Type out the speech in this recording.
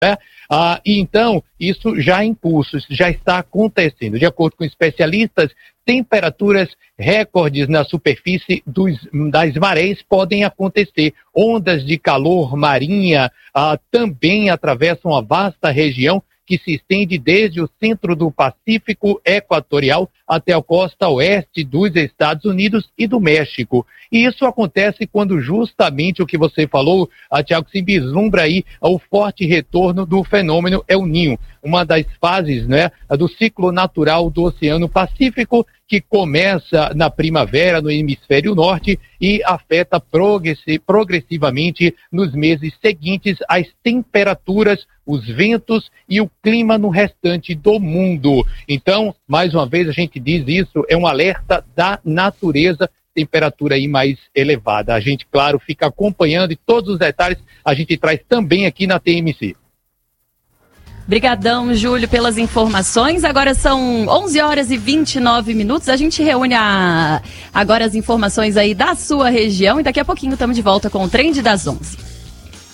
né? E então, isso já é impulso, isso já está acontecendo. De acordo com especialistas, temperaturas recordes na superfície das marés podem acontecer. Ondas de calor marinha também atravessam a vasta região que se estende desde o centro do Pacífico Equatorial até a costa oeste dos Estados Unidos e do México. E isso acontece quando justamente o que você falou, Tiago, se vislumbra aí o forte retorno do fenômeno El Niño, uma das fases, né, do ciclo natural do Oceano Pacífico, que começa na primavera no hemisfério norte e afeta progressivamente nos meses seguintes as temperaturas, os ventos e o clima no restante do mundo. Então, mais uma vez a gente diz isso, é um alerta da natureza, temperatura aí mais elevada. A gente, claro, fica acompanhando e todos os detalhes a gente traz também aqui na TMC. Obrigadão, Júlio, pelas informações. Agora são 11h29. A gente reúne agora as informações aí da sua região e daqui a pouquinho estamos de volta com o Trend das 11.